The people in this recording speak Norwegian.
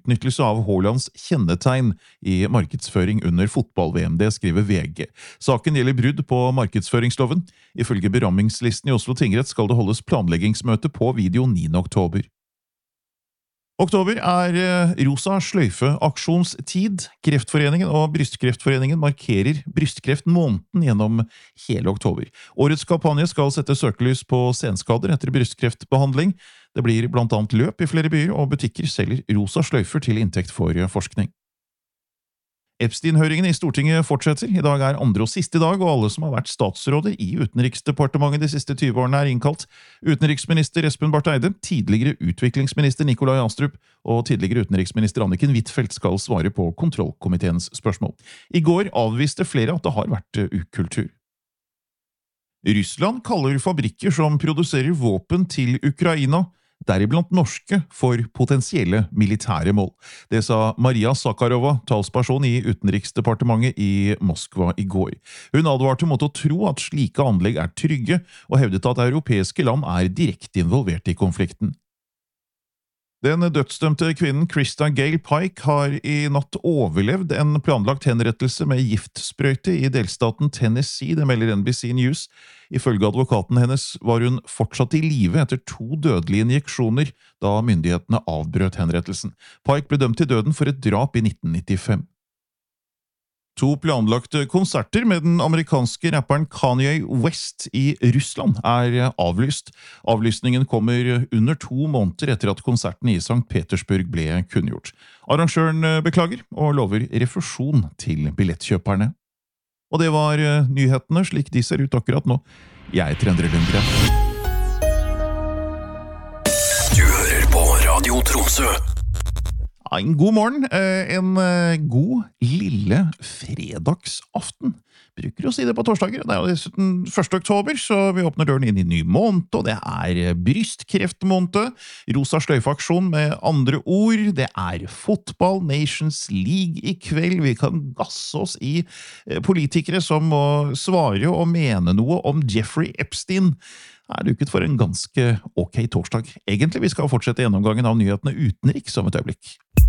utnyttelse av Haalands kjennetegn i markedsføring under fotball-VM, det skriver VG. Saken gjelder brudd på markedsføringsloven. Ifølge berammingslisten i Oslo tingrett skal det holdes planleggingsmøte på video 9. oktober. Oktober rosa sløyfe-aksjonstid. Kreftforeningen og Brystkreftforeningen markerer brystkreftmåneden gjennom hele oktober. Årets kampanje skal sette søkelys på senskader etter brystkreftbehandling. Det blir blant annet løp i flere byer, og butikker selger rosa sløyfer til inntekt for forskning. Epstein-høringen i Stortinget fortsetter. I dag andre og siste dag, og alle som har vært statsråder i Utenriksdepartementet de siste 20 årene innkalt. Utenriksminister Espen Barth Eide, tidligere utviklingsminister Nikolai Astrup og tidligere utenriksminister Anniken Huitfeldt skal svare på kontrollkomiteens spørsmål. I går avviste flere at det har vært ukultur. Russland kaller fabrikker som produserer våpen til Ukraina, deriblant norske, for potensielle militære mål. Det sa Maria Zakharova, talsperson i Utenriksdepartementet i Moskva i går. Hun advarte mot å tro at slike anlegg trygge, og hevdet at europeiske land direkte involvert i konflikten. Den dødsdømte kvinnen Krista Gale Pike har i natt overlevd en planlagt henrettelse med giftsprøyte i delstaten Tennessee, det melder NBC News. Ifølge advokaten hennes var hun fortsatt i live etter 2 dødelige injeksjoner da myndighetene avbrøt henrettelsen. Pike ble dømt til døden for et drap i 1995. 2 planlagte konserter med den amerikanske rapperen Kanye West i Russland avlyst. Avlysningen kommer under 2 måneder etter at konserten i St. Petersburg ble kunngjort. Arrangøren beklager og lover refusjon til billettkjøperne. Og det var nyhetene slik de ser ut akkurat nå. Jeg heter Endre Lundgren. Du hører på Radio Tromsø. En god morgen, en god lille fredagsaften. Bruker å si det på torsdager. Det dessuten 1. oktober, så vi åpner døren inn i ny måned, og det brystkreftmåned, rosa sløyfeaksjon med andre ord, det fotball, Nations League i kveld, vi kan gasse oss i politikere som må svare og mene noe om Jeffrey Epstein. Duket for en ganske ok torsdag. Egentlig vi skal fortsette gjennomgangen av nyhetene utenriks om et øyeblikk.